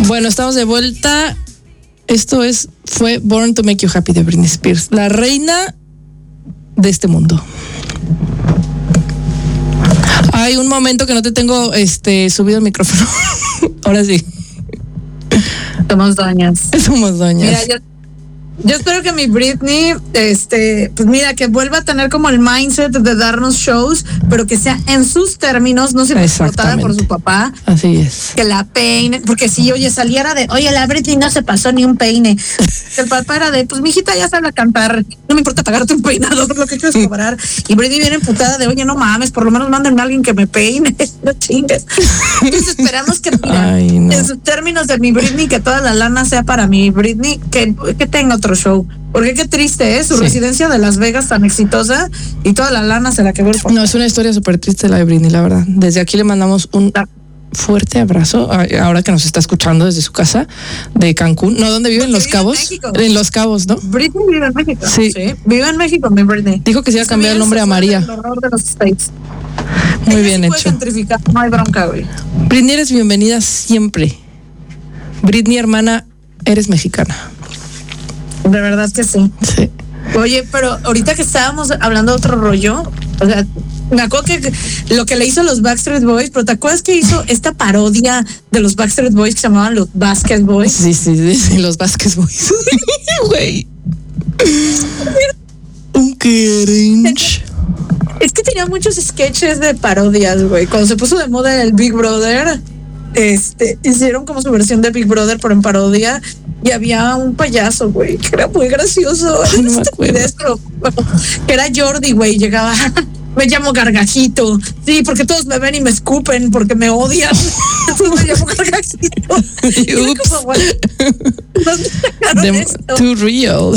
Bueno, estamos de vuelta. Fue Born to Make You Happy de Britney Spears, la reina de este mundo. Hay un momento que no te tengo subido el micrófono. Ahora sí. Somos doñas. Mira, yo espero que mi Britney, pues mira, que vuelva a tener como el mindset de darnos shows, pero que sea en sus términos, no sea explotada por su papá. Así es. Que la peine, porque si, saliera oye, la Britney no se pasó ni un peine. El papá era pues mi hijita ya sabe cantar, no me importa pagarte un peinador, lo que quieres cobrar. Y Britney viene emputada de, oye, no mames, por lo menos mándenme a alguien que me peine, no chingues. Entonces esperamos que, mira, en sus términos de mi Britney, que toda la lana sea para mi Britney, que tenga otro show. Porque qué triste, su residencia de Las Vegas tan exitosa y toda la lana se la quedó el papá. No, es una historia súper triste la de Britney, la verdad. Desde aquí le mandamos un fuerte abrazo, ahora que nos está escuchando desde su casa de Cancún. No, ¿dónde vive? ¿En Los Cabos? En Los Cabos, ¿no? Britney vive en México. Sí. Vive en México, mi Britney. Dijo que se iba a cambiar el nombre a María. El horror de los States. Muy bien hecho. No hay bronca, güey. Britney, eres bienvenida siempre. Britney, hermana, eres mexicana. De verdad que sí. Sí. Oye, pero ahorita que estábamos hablando de otro rollo, o sea, me acuerdo que lo que le hizo a los Backstreet Boys, pero ¿te acuerdas que hizo esta parodia de los Backstreet Boys que se llamaban los Basket Boys? Sí, los Basket Boys. Güey. Un cringe. Es que tenía muchos sketches de parodias, güey. Cuando se puso de moda el Big Brother, hicieron como su versión de Big Brother, pero en parodia. Y había un payaso, güey, que era muy gracioso. No me acuerdo. Que era Jordi, güey. Llegaba, me llamo Gargajito. Sí, porque todos me ven y me escupen porque me odian. Entonces me llamo Gargajito. Ups. Como, bueno, too real.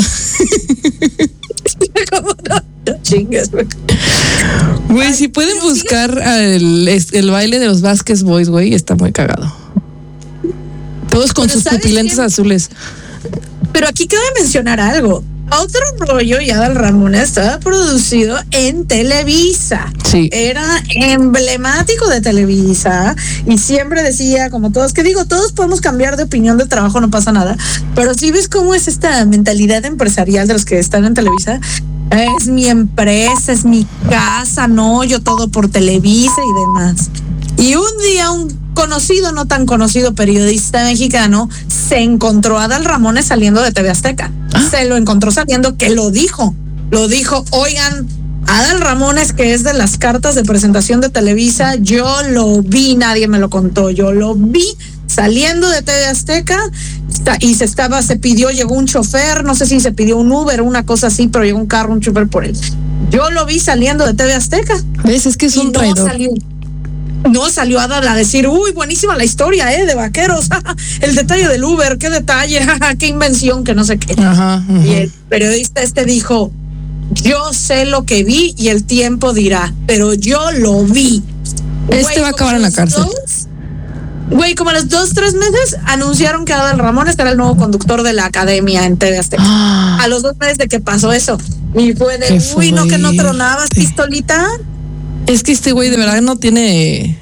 Como, no chingues, güey. Güey, si pueden buscar el baile de los Vasquez Boys, güey, está muy cagado. Todos con sus pupilentes azules. Pero aquí cabe mencionar algo. Otro rollo, y Adal Ramones estaba producido en Televisa. Sí. Era emblemático de Televisa y siempre decía, como todos, que digo, todos podemos cambiar de opinión de trabajo, no pasa nada. Pero si ves cómo es esta mentalidad empresarial de los que están en Televisa, es mi empresa, es mi casa, no, yo todo por Televisa y demás. Y un día un conocido, no tan conocido periodista mexicano se encontró a Adal Ramones saliendo de TV Azteca. Se lo encontró saliendo, que lo dijo, oigan, Adal Ramones, que es de las cartas de presentación de Televisa, yo lo vi, nadie me lo contó, yo lo vi saliendo de TV Azteca y se pidió, llegó un chofer, no sé si se pidió un Uber, una cosa así, pero llegó un carro, un chofer por él. Yo lo vi saliendo de TV Azteca. ¿Ves? Es que es un traidor. No salió a decir, uy, buenísima la historia, de vaqueros, el detalle del Uber, qué detalle, qué invención, que no sé qué. Ajá. Y el periodista dijo, yo sé lo que vi y el tiempo dirá, pero yo lo vi. Va a acabar en la cárcel. Güey, como a los 2-3 meses anunciaron que Adal Ramones era el nuevo conductor de la academia en TV Azteca. A los 2 meses de que pasó eso. Y fue de, uy, no, que no tronabas, pistolita. Es que este güey de verdad no tiene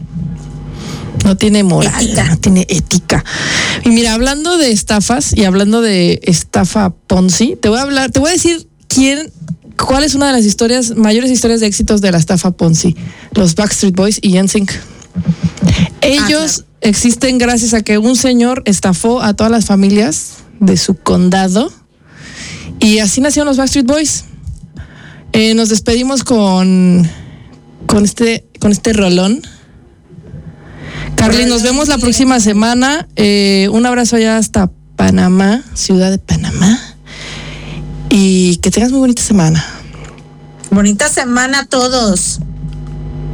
moral, ética. No tiene ética. Y mira, hablando de estafas y hablando de estafa Ponzi, te voy a decir cuál es una de las mayores historias de éxitos de la estafa Ponzi. Los Backstreet Boys y NSYNC. Ellos existen gracias a que un señor estafó a todas las familias de su condado y así nacieron los Backstreet Boys. Nos despedimos con este rolón. Carly, nos vemos la próxima semana. Un abrazo allá hasta Panamá, ciudad de Panamá. Y que tengas muy bonita semana. Bonita semana a todos.